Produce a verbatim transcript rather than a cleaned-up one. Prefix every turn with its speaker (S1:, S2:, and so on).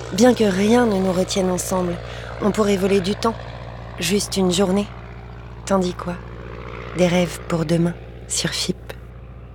S1: Bien que rien ne nous retienne ensemble, on pourrait voler du temps, juste une journée. T'en dis quoi? Des rêves pour demain, sur F I P.